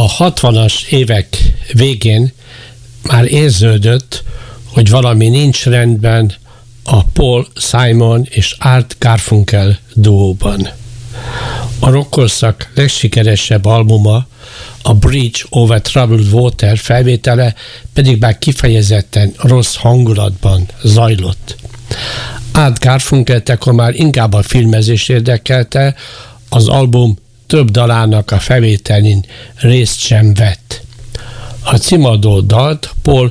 A 60-as évek végén már érződött, hogy valami nincs rendben a Paul Simon és Art Garfunkel duóban. A rockkorszak legsikeresebb albuma, a Bridge Over Troubled Water felvétele pedig már kifejezetten rossz hangulatban zajlott. Art Garfunkelt akkor már inkább a filmezés érdekelte, az album több dalának a felvételén részt sem vett. A címadó dalt Paul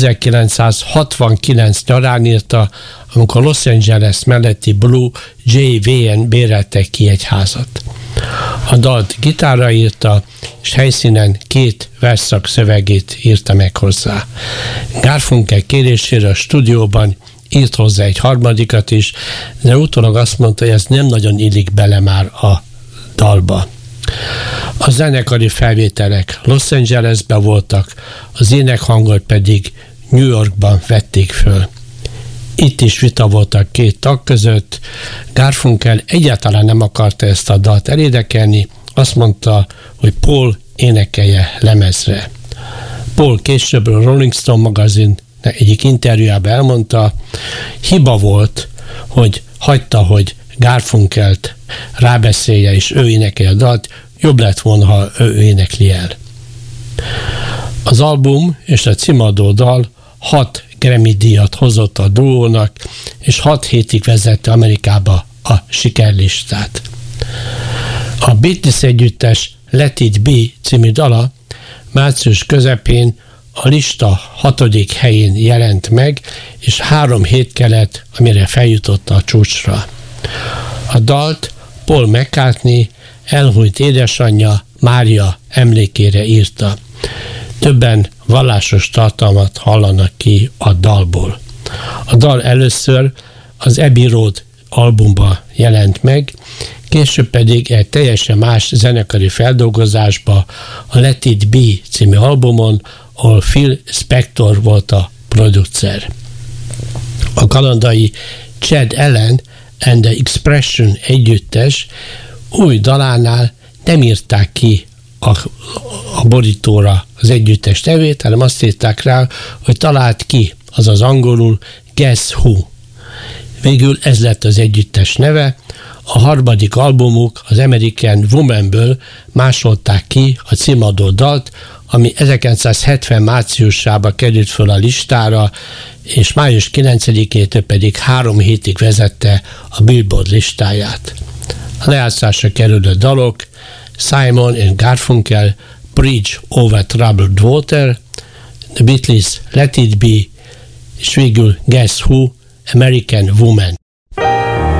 1969 nyarán írta, amikor Los Angeles melletti Blue JV-en béreltek ki egy házat. A dalt gitárra írta, és helyszínen 2 versszak szövegét írta meg hozzá. Garfunkel kérésére a stúdióban írt hozzá egy harmadikat is, de utólag azt mondta, hogy ez nem nagyon illik bele már a dalba. A zenekari felvételek Los Angelesben voltak, az énekhangot pedig New Yorkban vették föl. Itt is vita voltak 2 tag között. Garfunkel egyáltalán nem akarta ezt a dalt elénekelni, azt mondta, hogy Paul énekelje lemezre. Paul később a Rolling Stone magazin egyik interjújában elmondta, hiba volt, hogy hagyta, hogy Garfunkelt rábeszélje, és ő énekelje a dalt, jobb lett volna, ha ő énekli el. Az album és a címadó dal 6 Grammy-díjat hozott a duónak, és 6 hétig vezette Amerikába a sikerlistát. A Beatles együttes Let It Be című dala március közepén a lista 6. helyén jelent meg, és 3 hét kellett, amire feljutott a csúcsra. A dalt Paul McCartney elhunyt édesanyja Mária emlékére írta. Többen vallásos tartalmat hallanak ki a dalból. A dal először az Abbey Road albumba jelent meg, később pedig egy teljesen más zenekari feldolgozásba, a Let It Be című albumon, ahol Phil Spector volt a producer. A kanadai Chad Allen and the Expression együttes új dalánál nem írták ki a borítóra az együttes nevét, hanem azt írták rá, hogy talált ki, azaz angolul Guess Who. Végül ez lett az együttes neve. A 3. albumuk, az American Womanből másolták ki a címadó dalt, ami 1970 márciusában került föl a listára, és május 9-től pedig 3 hétig vezette a Billboard listáját. A lejátszásra kerülő dalok Simon and Garfunkel, Bridge Over Troubled Water, The Beatles, Let It Be, és végül Guess Who, American Woman.